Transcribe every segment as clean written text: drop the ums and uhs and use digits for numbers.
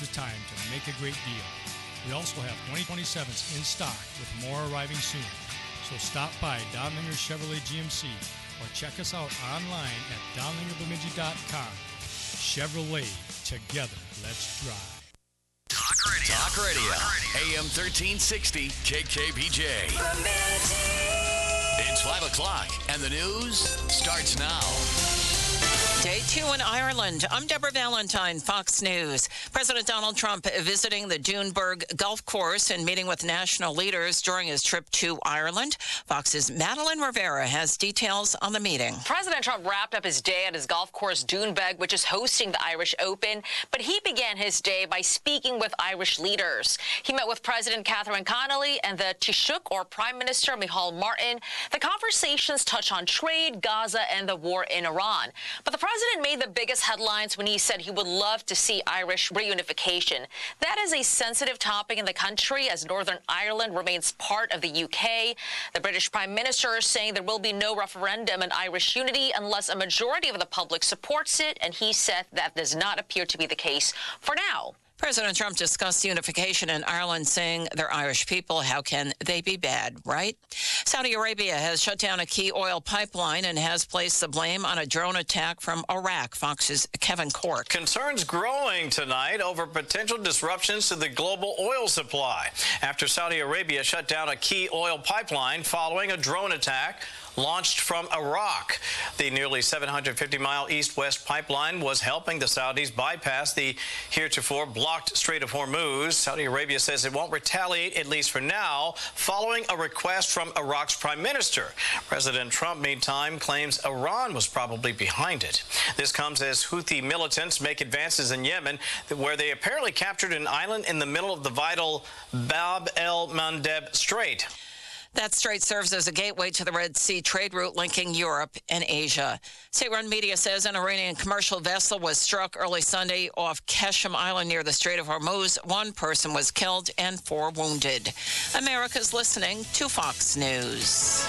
the time to make a great deal. We also have 2027s in stock with more arriving soon. So stop by Donlinger Chevrolet GMC or check us out online at donlingerbemidji.com. Chevrolet, together, let's drive. Talk Radio. AM 1360, KKBJ. It's 5 o'clock, and the news starts now. Day 2 in Ireland. I'm Deborah Valentine, Fox News. President Donald Trump visiting the Doonberg Golf Course and meeting with national leaders during his trip to Ireland. Fox's Madeline Rivera has details on the meeting. President Trump wrapped up his day at his golf course Doonberg, which is hosting the Irish Open, but he began his day by speaking with Irish leaders. He met with President Catherine Connolly and the Taoiseach, or Prime Minister Micheál Martin. The conversations touch on trade, Gaza, and the war in Iran. But the president made the biggest headlines when he said he would love to see Irish reunification. That is a sensitive topic in the country as Northern Ireland remains part of the UK. The British Prime Minister is saying there will be no referendum on Irish unity unless a majority of the public supports it, and he said that does not appear to be the case for now. President Trump discussed unification in Ireland, saying they're Irish people. How can they be bad, right? Saudi Arabia has shut down a key oil pipeline and has placed the blame on a drone attack from Iraq. Fox's Kevin Cork. Concerns growing tonight over potential disruptions to the global oil supply after Saudi Arabia shut down a key oil pipeline following a drone attack launched from Iraq. The nearly 750-mile east-west pipeline was helping the Saudis bypass the heretofore blocked Strait of Hormuz. Saudi Arabia says it won't retaliate, at least for now, following a request from Iraq's prime minister. President Trump, meantime, claims Iran was probably behind it. This comes as Houthi militants make advances in Yemen, where they apparently captured an island in the middle of the vital Bab el-Mandeb Strait. That strait serves as a gateway to the Red Sea trade route linking Europe and Asia. State-run media says an Iranian commercial vessel was struck early Sunday off Keshem Island near the Strait of Hormuz. One person was killed and 4 wounded. America's listening to Fox News.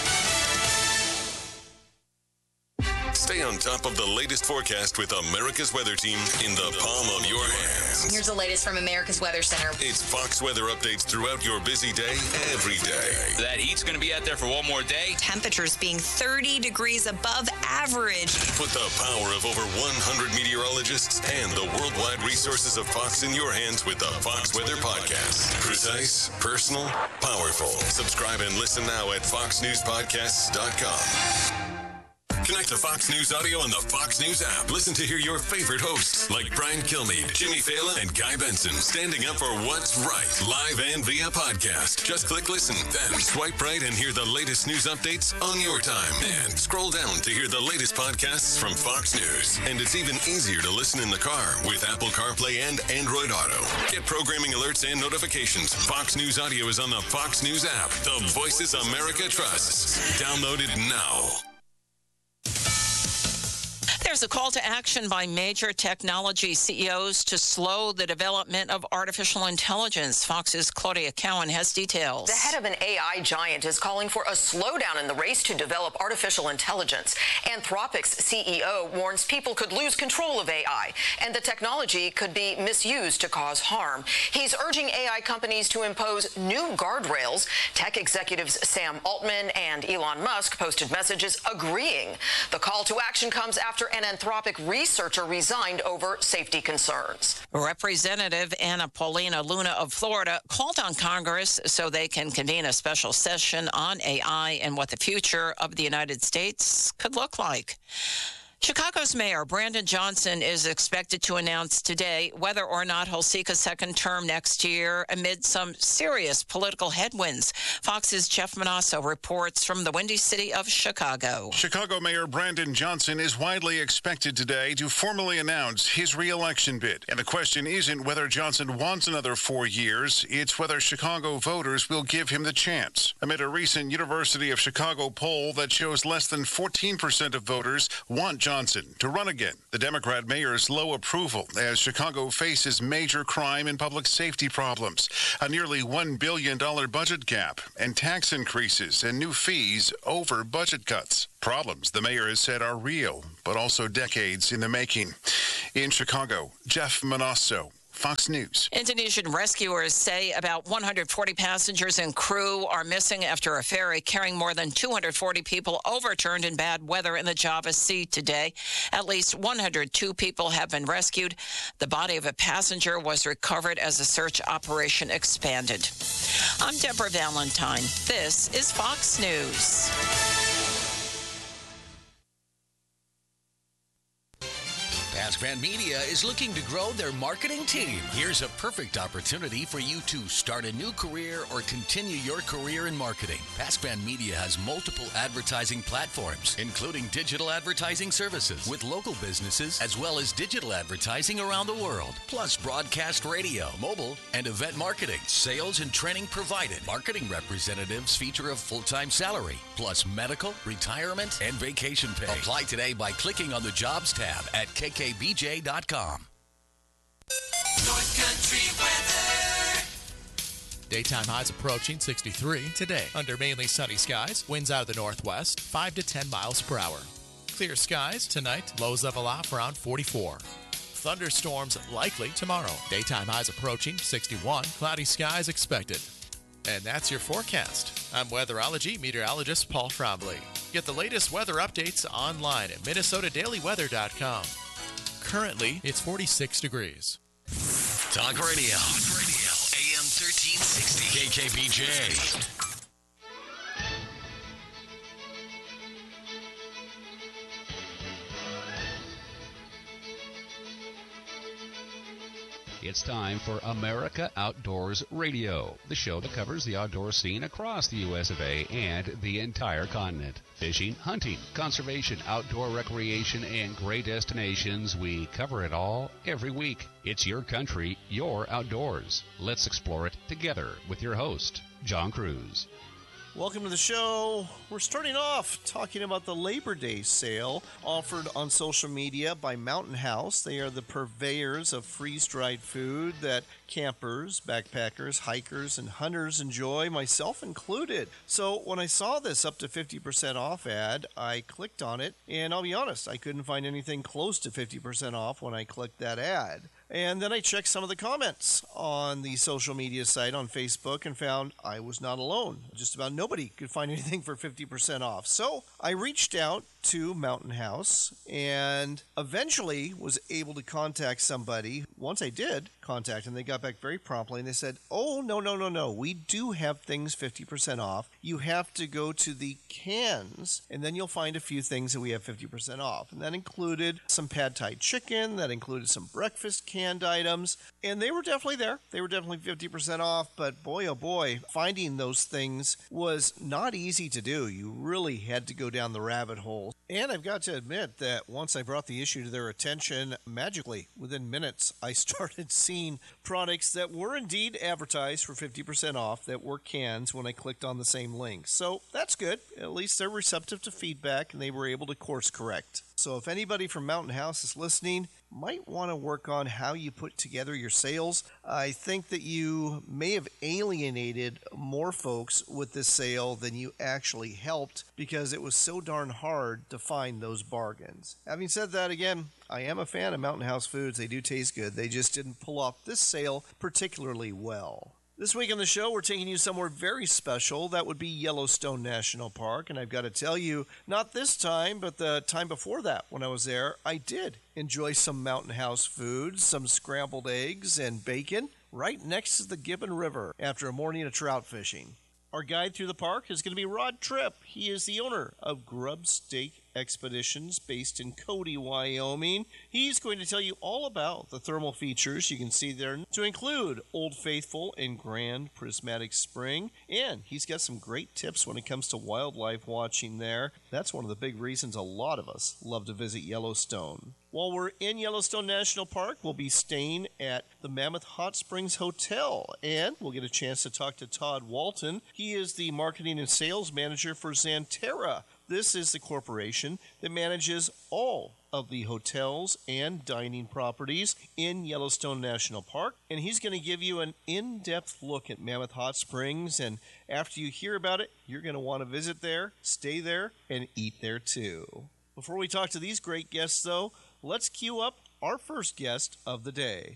Stay on top of the latest forecast with America's Weather Team in the palm of your hands. Here's the latest from America's Weather Center. It's Fox weather updates throughout your busy day, every day. That heat's going to be out there for one more day. Temperatures being 30 degrees above average. Put the power of over 100 meteorologists and the worldwide resources of Fox in your hands with the Fox Weather Podcast. Precise, personal, powerful. Subscribe and listen now at foxnewspodcasts.com. Connect to Fox News Audio on the Fox News app. Listen to hear your favorite hosts like Brian Kilmeade, Jimmy Fallon, and Guy Benson standing up for what's right, live and via podcast. Just click listen, then swipe right and hear the latest news updates on your time. And scroll down to hear the latest podcasts from Fox News. And it's even easier to listen in the car with Apple CarPlay and Android Auto. Get programming alerts and notifications. Fox News Audio is on the Fox News app. The voices America trusts. Download it now. There's a call to action by major technology CEOs to slow the development of artificial intelligence. Fox's Claudia Cowan has details. The head of an AI giant is calling for a slowdown in the race to develop artificial intelligence. Anthropic's CEO warns people could lose control of AI, and the technology could be misused to cause harm. He's urging AI companies to impose new guardrails. Tech executives Sam Altman and Elon Musk posted messages agreeing. The call to action comes after an Anthropic researcher resigned over safety concerns. Representative Anna Paulina Luna of Florida called on Congress so they can convene a special session on AI and what the future of the United States could look like. Chicago's Mayor Brandon Johnson is expected to announce today whether or not he'll seek a second term next year amid some serious political headwinds. Fox's Jeff Manasso reports from the Windy City of Chicago. Chicago Mayor Brandon Johnson is widely expected today to formally announce his re-election bid. And the question isn't whether Johnson wants another 4 years, it's whether Chicago voters will give him the chance. Amid a recent University of Chicago poll that shows less than 14% of voters want Johnson to run again. The Democrat mayor's low approval as Chicago faces major crime and public safety problems, a nearly $1 billion budget gap, and tax increases and new fees over budget cuts. Problems the mayor has said are real, but also decades in the making. In Chicago, Jeff Manasso, Fox News. Indonesian rescuers say about 140 passengers and crew are missing after a ferry carrying more than 240 people overturned in bad weather in the Java Sea today. At least 102 people have been rescued. The body of a passenger was recovered as the search operation expanded. I'm Deborah Valentine. This is Fox News. PaskVan Media is looking to grow their marketing team. Here's a perfect opportunity for you to start a new career or continue your career in marketing. PaskVan Media has multiple advertising platforms, including digital advertising services with local businesses, as well as digital advertising around the world, plus broadcast radio, mobile, and event marketing. Sales and training provided. Marketing representatives feature a full-time salary, plus medical, retirement, and vacation pay. Apply today by clicking on the Jobs tab at kkbj.com. North Country weather. Daytime highs approaching 63 today. Under mainly sunny skies, winds out of the northwest, 5 to 10 miles per hour. Clear skies tonight, lows level off around 44. Thunderstorms likely tomorrow. Daytime highs approaching 61, cloudy skies expected. And that's your forecast. I'm weatherology meteorologist Paul Frombley. Get the latest weather updates online at minnesotadailyweather.com. Currently, it's 46 degrees. Talk Radio. AM 1360. KKBJ. It's time for America Outdoors Radio, the show that covers the outdoor scene across the U.S. of A. and the entire continent. Fishing, hunting, conservation, outdoor recreation, and great destinations. We cover it all every week. It's your country, your outdoors. Let's explore it together with your host, John Cruz. Welcome to the show. We're starting off talking about the Labor Day sale offered on social media by Mountain House. They are the purveyors of freeze-dried food that campers, backpackers, hikers, and hunters enjoy, myself included. So when I saw this up to 50% off ad, I clicked on it, and I'll be honest, I couldn't find anything close to 50% off when I clicked that ad. And then I checked some of the comments on the social media site on Facebook and found I was not alone. Just about nobody could find anything for 50% off. So I reached out to Mountain House and eventually was able to contact somebody. Once I did contact them, they got back very promptly and they said, oh, no. We do have things 50% off. You have to go to the cans and then you'll find a few things that we have 50% off. And that included some pad thai chicken. That included some breakfast canned items. And they were definitely there. They were definitely 50% off. But boy, oh boy, finding those things was not easy to do. You really had to go down the rabbit hole. And I've got to admit that once I brought the issue to their attention, magically, within minutes, I started seeing products that were indeed advertised for 50% off that were cans when I clicked on the same link. So that's good. At least they're receptive to feedback and they were able to course correct. So if anybody from Mountain House is listening, might want to work on how you put together your sales. I think that you may have alienated more folks with this sale than you actually helped because it was so darn hard to find those bargains. Having said that, again, I am a fan of Mountain House foods. They do taste good. They just didn't pull off this sale particularly well. This week on the show, we're taking you somewhere very special. That would be Yellowstone National Park. And I've got to tell you, not this time, but the time before that when I was there, I did enjoy some Mountain House food, some scrambled eggs and bacon right next to the Gibbon River after a morning of trout fishing. Our guide through the park is going to be Rod Tripp. He is the owner of Grub Stake Expeditions based in Cody, Wyoming. He's going to tell you all about the thermal features you can see there to include Old Faithful and Grand Prismatic Spring. And he's got some great tips when it comes to wildlife watching there. That's one of the big reasons a lot of us love to visit Yellowstone. While we're in Yellowstone National Park, we'll be staying at the Mammoth Hot Springs Hotel, and we'll get a chance to talk to Todd Walton. He is the marketing and sales manager for Xanterra. This is the corporation that manages all of the hotels and dining properties in Yellowstone National Park, and he's going to give you an in-depth look at Mammoth Hot Springs, and after you hear about it, you're going to want to visit there, stay there, and eat there too. Before we talk to these great guests, though, let's cue up our first guest of the day.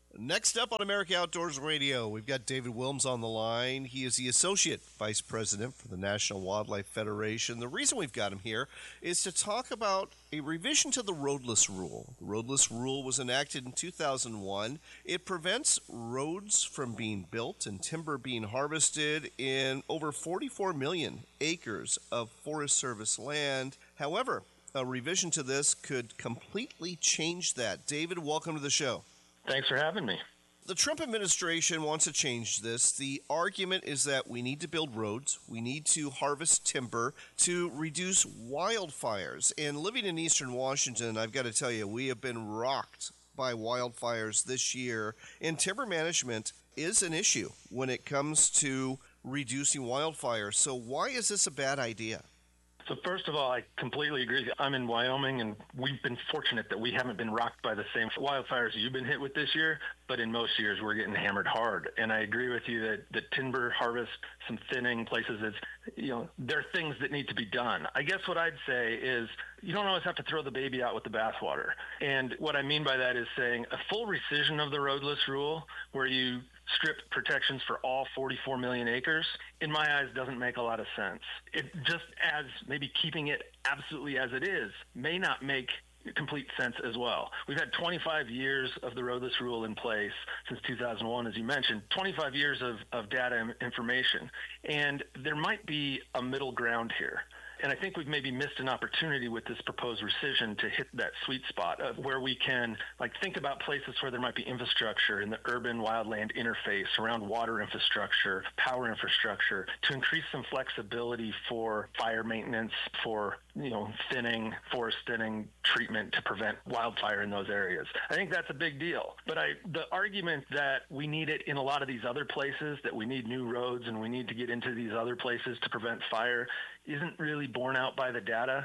Next up on America Outdoors Radio, we've got David Wilms on the line. He is the Associate Vice President for the National Wildlife Federation. The reason we've got him here is to talk about a revision to the roadless rule. The roadless rule was enacted in 2001. It prevents roads from being built and timber being harvested in over 44 million acres of Forest Service land. However, a revision to this could completely change that. David, welcome to the show. Thanks for having me. The Trump administration wants to change this. The argument is that we need to build roads, we need to harvest timber to reduce wildfires. And living in eastern Washington, I've got to tell you, we have been rocked by wildfires this year, and timber management is an issue when it comes to reducing wildfires. So why is this a bad idea? So first of all, I completely agree. I'm in Wyoming, and we've been fortunate that we haven't been rocked by the same wildfires you've been hit with this year, but in most years we're getting hammered hard. And I agree with you that the timber harvest, some thinning places, there are things that need to be done. I guess what I'd say is you don't always have to throw the baby out with the bathwater. And what I mean by that is saying a full rescission of the roadless rule, where you strip protections for all 44 million acres, in my eyes, doesn't make a lot of sense. It just as maybe keeping it absolutely as it is may not make complete sense as well. We've had 25 years of the roadless rule in place since 2001, as you mentioned, 25 years of data and information. And there might be a middle ground here. And I think we've maybe missed an opportunity with this proposed rescission to hit that sweet spot of where we can think about places where there might be infrastructure in the urban wildland interface around water infrastructure, power infrastructure, to increase some flexibility for fire maintenance, for thinning, forest thinning, treatment to prevent wildfire in those areas. I think that's a big deal. But the argument that we need it in a lot of these other places, that we need new roads and we need to get into these other places to prevent fire, isn't really borne out by the data.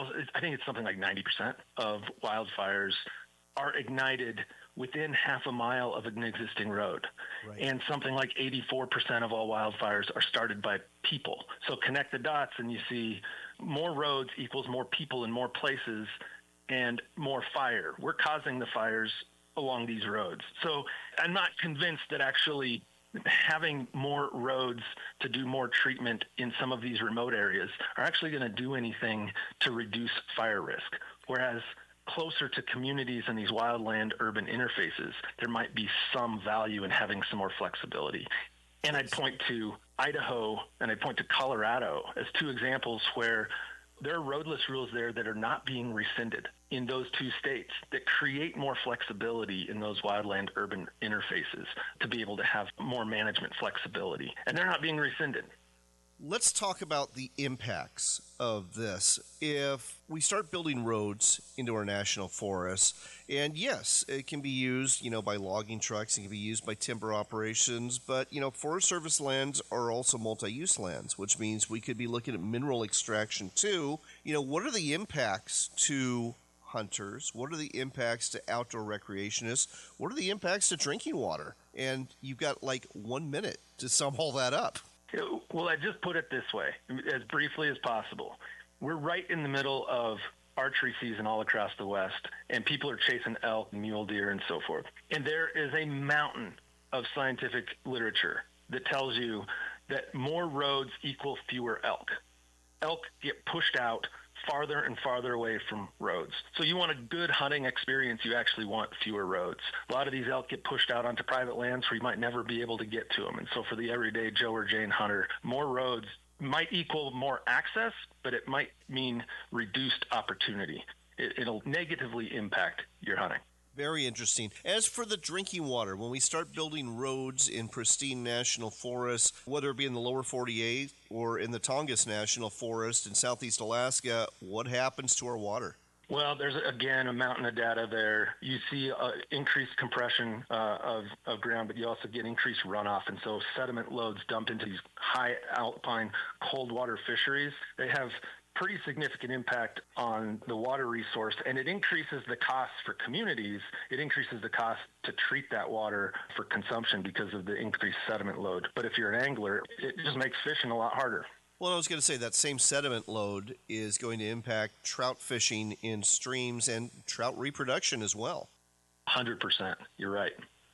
I think it's something like 90% of wildfires are ignited within half a mile of an existing road. Right. And something like 84% of all wildfires are started by people. So connect the dots and you see more roads equals more people in more places and more fire. We're causing the fires along these roads. So I'm not convinced that actually having more roads to do more treatment in some of these remote areas are actually going to do anything to reduce fire risk. Whereas closer to communities and these wildland urban interfaces, there might be some value in having some more flexibility. And I'd point to Idaho and I'd point to Colorado as two examples where there are roadless rules there that are not being rescinded in those two states that create more flexibility in those wildland urban interfaces to be able to have more management flexibility. And they're not being rescinded. Let's talk about the impacts of this. If we start building roads into our national forests, and yes, it can be used, by logging trucks, it can be used by timber operations, but, Forest Service lands are also multi-use lands, which means we could be looking at mineral extraction too. What are the impacts to hunters? What are the impacts to outdoor recreationists? What are the impacts to drinking water? And you've got 1 minute to sum all that up. Well, I just put it this way, as briefly as possible. We're right in the middle of archery season all across the West, and people are chasing elk, mule deer, and so forth. And there is a mountain of scientific literature that tells you that more roads equal fewer elk. Elk get pushed out farther and farther away from roads. So you want a good hunting experience, you actually want fewer roads. A lot of these elk get pushed out onto private lands where you might never be able to get to them. And so for the everyday Joe or Jane hunter, more roads might equal more access, but it might mean reduced opportunity. It'll negatively impact your hunting. Very interesting. As for the drinking water, when we start building roads in pristine national forests, whether it be in the lower 48 or in the Tongass National Forest in southeast Alaska, what happens to our water? Well, there's, again, a mountain of data there. You see increased compression of ground, but you also get increased runoff. And so sediment loads dump into these high alpine cold water fisheries. They have pretty significant impact on the water resource, and it increases the cost for communities. It increases the cost to treat that water for consumption because of the increased sediment load. But if you're an angler, it just makes fishing a lot harder. Well, I was going to say that same sediment load is going to impact trout fishing in streams and trout reproduction as well. 100%. You're right.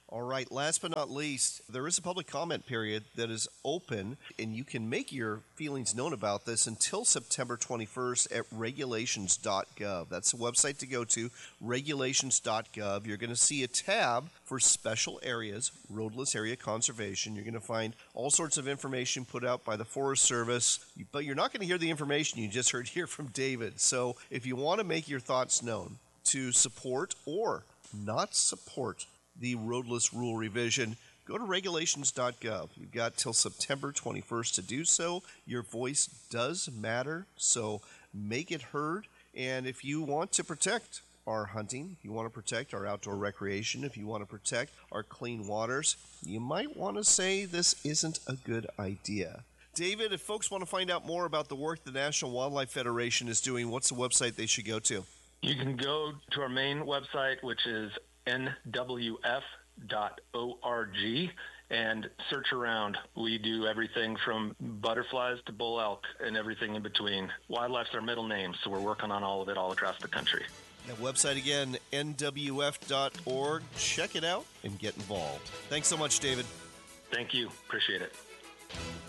All right, last but not least, there is a public comment period that is open, and you can make your feelings known about this until September 21st at regulations.gov. That's the website to go to, regulations.gov. You're going to see a tab for special areas, roadless area conservation. You're going to find all sorts of information put out by the Forest Service, but you're not going to hear the information you just heard here from David. So if you want to make your thoughts known to support or not support the roadless rule revision, go to regulations.gov. You've got till September 21st to do so. Your voice does matter, so make it heard. And if you want to protect our hunting, if you want to protect our outdoor recreation, if you want to protect our clean waters, you might want to say this isn't a good idea. David, if folks want to find out more about the work the National Wildlife Federation is doing, what's the website they should go to? You can go to our main website, which is nwf.org, and search around. We do everything from butterflies to bull elk and everything in between. Wildlife's our middle name, so we're working on all of it all across the country. That website again, nwf.org. Check it out and get involved. Thanks so much, David. Thank you. Appreciate it.